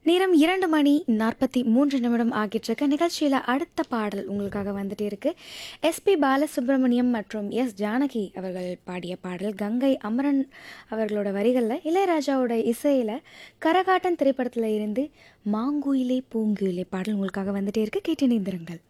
நேரம் 2:43 ஆகிட்டிருக்கு. நிகழ்ச்சியில் அடுத்த பாடல் உங்களுக்காக வந்துட்டே இருக்கு. எஸ்பி பாலசுப்ரமணியம் மற்றும் எஸ் ஜானகி அவர்கள் பாடிய பாடல். கங்கை அமரன் அவர்களோட வரிகளில் இளையராஜாவோட இசையில் கரகாட்டன் திரைப்படத்தில் இருந்து மாங்குயிலே பூங்குயிலே பாடல் உங்களுக்காக வந்துட்டே இருக்கு. கேட்டு இணைந்திருங்கள்.